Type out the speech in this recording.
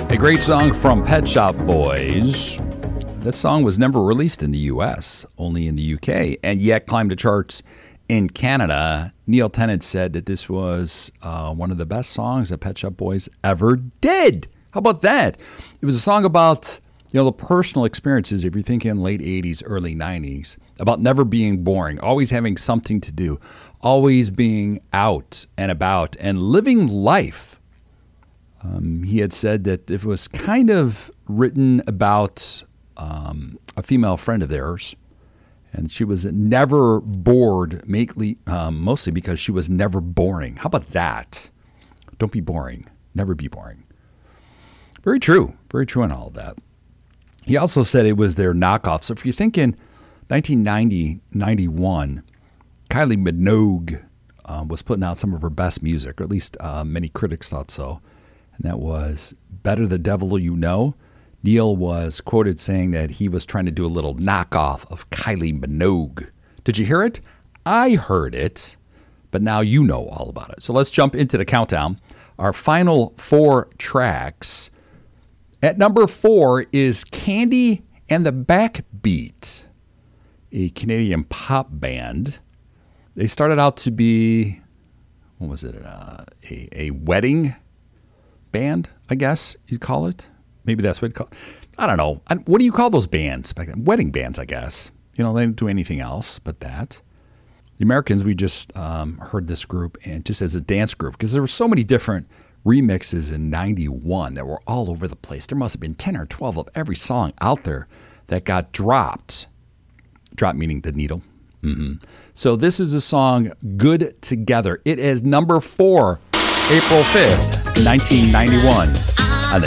A great song from Pet Shop Boys. That song was never released in the U.S., only in the U.K., and yet climbed the charts in Canada. Neil Tennant said that this was one of the best songs that Pet Shop Boys ever did. How about that? It was a song about, the personal experiences, if you're thinking late 80s, early 90s, about never being boring, always having something to do, always being out and about and living life. He had said that it was kind of written about a female friend of theirs, and she was never bored, mostly because she was never boring. How about that? Don't be boring. Never be boring. Very true. Very true in all of that. He also said it was their knockoff. So if you're thinking 1990, 91, Kylie Minogue was putting out some of her best music, or at least many critics thought so. And that was Better the Devil You Know. Neil was quoted saying that he was trying to do a little knockoff of Kylie Minogue. Did you hear it? I heard it, but now you know all about it. So let's jump into the countdown. Our final 4 tracks. At number 4 is Candy and the Backbeat, a Canadian pop band. They started out to be, what was it, a wedding band, I guess you'd call it. Maybe that's what you'd call it. I don't know. What do you call those bands back then? Wedding bands, I guess. They didn't do anything else but that. The Americans, we just heard this group and just as a dance group, because there were so many different remixes in 91 that were all over the place. There must have been 10 or 12 of every song out there that got dropped. Drop meaning the needle. So this is the song Good Together. It is number 4, April 5th, 1991.